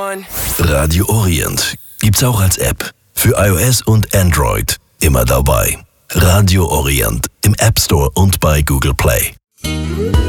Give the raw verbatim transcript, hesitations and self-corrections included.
one. Radio Orient gibt's auch als App. Für iOS und Android. Immer dabei. Radio Orient im App Store und bei Google Play.